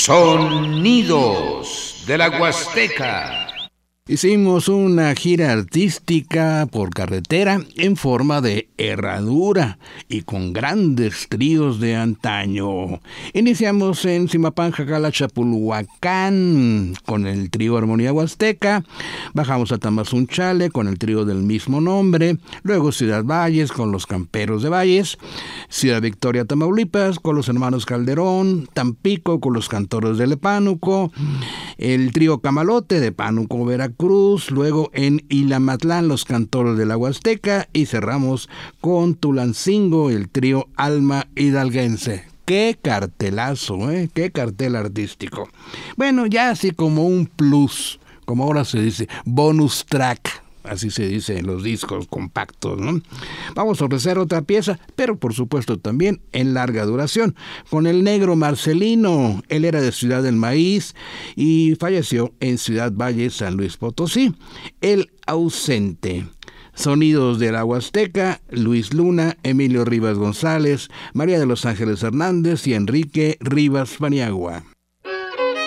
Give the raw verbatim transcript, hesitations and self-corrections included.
Sonidos de la Huasteca. Hicimos una gira artística por carretera en forma de herradura y con grandes tríos de antaño. Iniciamos en Zimapán, Jacala, Chapulhuacán con el trío Armonía Huasteca. Bajamos a Tamazunchale con el trío del mismo nombre. Luego Ciudad Valles con los Camperos de Valles. Ciudad Victoria, Tamaulipas con los hermanos Calderón. Tampico con los Cantores de Pánuco. El trío Camalote de Pánuco, Veracruz. Cruz, luego en Ilamatlán los Cantores de la Huasteca y cerramos con Tulancingo, el trío Alma Hidalguense. ¡Qué cartelazo, eh! ¡Qué cartel artístico! Bueno, ya así como un plus, como ahora se dice, bonus track. Así se dice en los discos compactos, ¿no? Vamos a ofrecer otra pieza, pero por supuesto también en larga duración, con el Negro Marcelino. Él era de Ciudad del Maíz y falleció en Ciudad Valle, San Luis Potosí. El Ausente. Sonidos de la Huasteca, Luis Luna, Emilio Rivas González, María de los Ángeles Hernández y Enrique Rivas Paniagua.